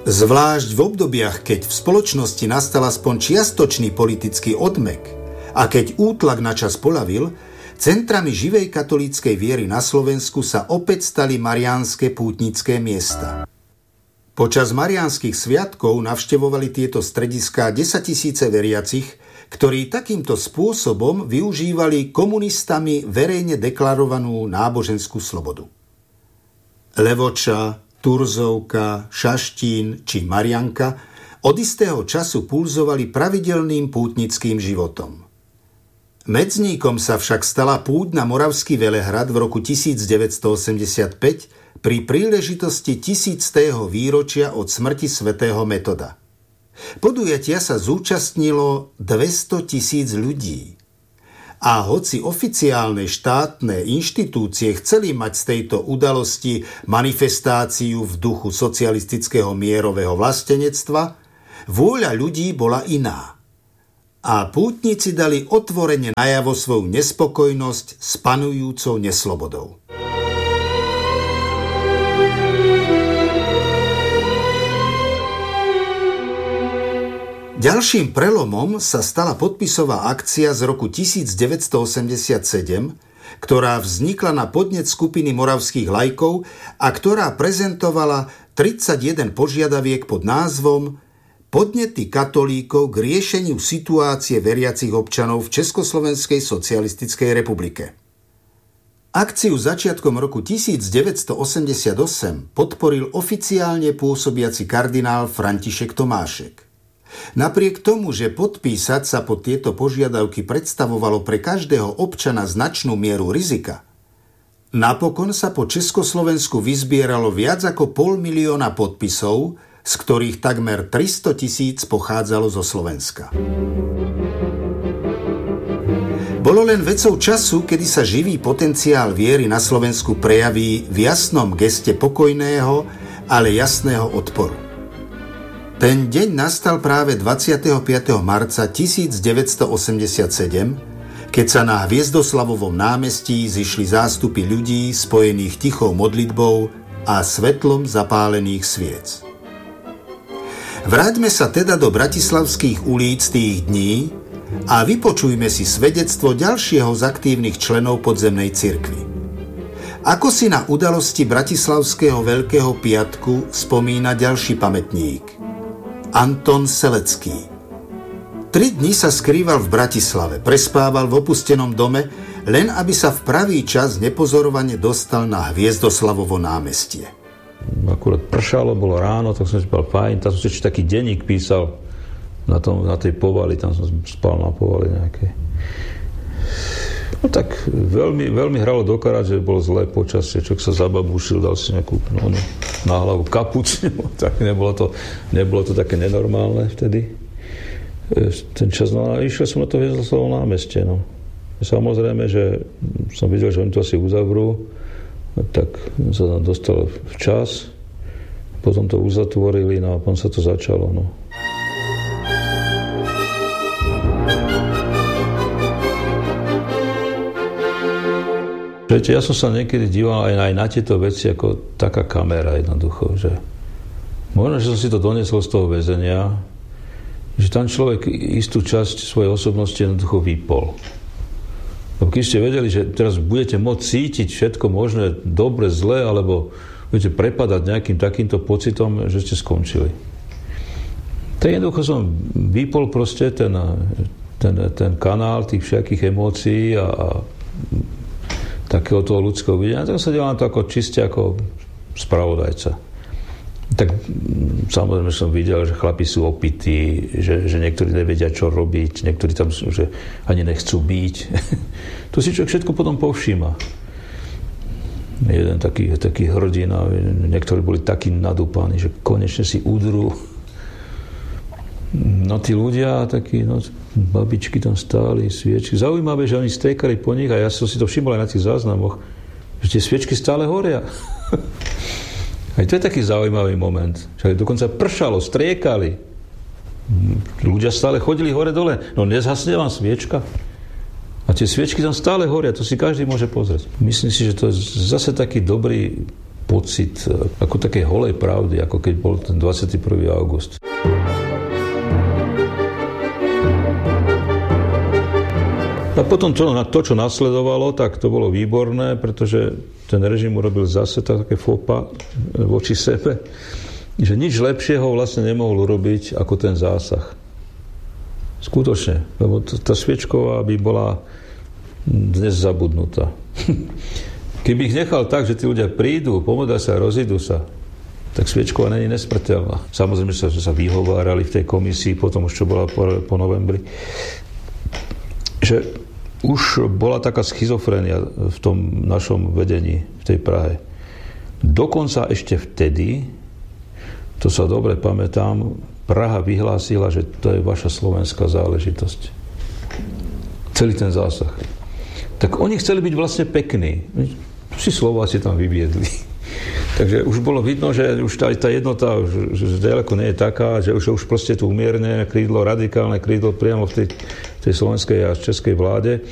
Zvlášť v obdobiach, keď v spoločnosti nastal aspoň čiastočný politický odmek a keď útlak na čas poľavil, centrami živej katolíckej viery na Slovensku sa opäť stali mariánske pútnické miesta. Počas mariánskych sviatkov navštevovali tieto strediská 10 000 veriacich, ktorí takýmto spôsobom využívali komunistami verejne deklarovanú náboženskú slobodu. Levoča, Turzovka, Šaštín či Marianka od istého času pulzovali pravidelným pútnickým životom. Medzníkom sa však stala púť na Moravský Velehrad v roku 1985 pri príležitosti 1000. výročia od smrti svätého Metoda. Podujatia sa zúčastnilo 200 000 ľudí. A hoci oficiálne štátne inštitúcie chceli mať z tejto udalosti manifestáciu v duchu socialistického mierového vlastenectva, vôľa ľudí bola iná. A pútnici dali otvorene najavo svoju nespokojnosť s panujúcou neslobodou. Ďalším prelomom sa stala podpisová akcia z roku 1987, ktorá vznikla na podnet skupiny moravských laikov a ktorá prezentovala 31 požiadaviek pod názvom Podnety katolíkov k riešeniu situácie veriacich občanov v Československej socialistickej republike. Akciu začiatkom roku 1988 podporil oficiálne pôsobiaci kardinál František Tomášek. Napriek tomu, že podpísať sa pod tieto požiadavky predstavovalo pre každého občana značnú mieru rizika, napokon sa po Československu vyzbieralo viac ako 500 000 podpisov, z ktorých takmer 300 000 pochádzalo zo Slovenska. Bolo len vecou času, kedy sa živý potenciál viery na Slovensku prejaví v jasnom geste pokojného, ale jasného odporu. Ten deň nastal práve 25. marca 1987, keď sa na Hviezdoslavovom námestí zišli zástupy ľudí spojených tichou modlitbou a svetlom zapálených sviec. Vráťme sa teda do bratislavských ulic tých dní a vypočujme si svedectvo ďalšieho z aktívnych členov podzemnej cirkvi. Ako si na udalosti Bratislavského Veľkého piatku spomína ďalší pamätník, Anton Selecký. 3 dni sa skrýval v Bratislave, prespával v opustenom dome, len aby sa v pravý čas nepozorovane dostal na Hviezdoslavovo námestie. Akurát pršalo, bolo ráno, tak som si spal fajn, tam som si taký denník písal na tej povali, tam som spal na povali nejakej. No tak veľmi, veľmi hralo do karát, že bolo zlé počasie, človek sa zababúšil, dal si nejakú na hlavu kapuc, tak nebolo to také nenormálne vtedy. Ten čas, no a išiel som na to Hviezdoslavovo námestie, no. Samozrejme, že som videl, že oni to asi uzavrú, tak sa tam dostal včas, potom to uzatvorili, no a potom sa to začalo, no. Viete, ja som sa niekedy díval aj na tieto veci ako taká kamera jednoducho, že možno, že som si to doniesol z toho väzenia, že tam človek istú časť svojej osobnosti jednoducho vypol. Keď ste vedeli, že teraz budete môcť cítiť všetko možné, dobre, zlé, alebo budete prepadať nejakým takýmto pocitom, že ste skončili. Tak jednoducho som vypol proste ten kanál tých všetkých emócií a takého toho ľudského videnia. Tak sa delám to ako čiste ako spravodajca. Tak samozrejme som videl, že chlapi sú opití, že niektorí nevedia, čo robiť, niektorí tam sú, že ani nechcú byť. To si človek všetko potom povšíma. Jeden taký hrdina, niektorí boli takí nadúpaní, že konečne si udrú. No tí ľudia, takí, babičky tam stáli, sviečky. Zaujímavé, že oni striekali po nich a ja som si to všimol aj na tých záznamoch, že tie sviečky stále horia. Aj to je taký zaujímavý moment. Že dokonca pršalo, striekali. Ľudia stále chodili hore-dole. No nezhasne vám sviečka. A tie sviečky tam stále horia, to si každý môže pozrieť. Myslím si, že to je zase taký dobrý pocit ako takej holej pravdy, ako keď bol ten 21. august. A potom to, čo nasledovalo, tak to bolo výborné, pretože ten režim urobil zase také faux pas voči sebe, že nič lepšieho vlastne nemohol urobiť ako ten zásah. Skutočne, lebo tá Sviečková by bola dnes zabudnutá. Keby ich nechal tak, že tí ľudia prídu, pomodlia sa, rozídu sa, tak Sviečková není nesmrteľná. Samozrejme, že sa vyhovárali v tej komisii, potom už čo bola po novembri, že už bola taká schizofrénia v tom našom vedení v tej Prahe. Dokonca ešte vtedy, to sa dobre pamätám, Praha vyhlásila, že to je vaša slovenská záležitosť. Celý ten zásah. Tak oni chceli byť vlastne pekní. Si Slováci tam vyviedli. Takže už bolo vidno, že už tá jednota že ďaleko nie je taká, že už proste tu umiernené krídlo, radikálne krídlo priamo v tej slovenskej a českej vláde.